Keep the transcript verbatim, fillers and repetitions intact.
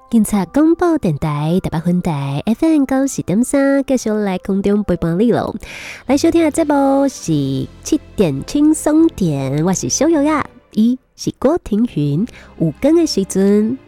警察广播电台台北分台 F M 九四点三，继续来空中陪伴你咯。来收听的节目是七点轻松点，我是小友呀，伊是郭庭云。有更的时阵，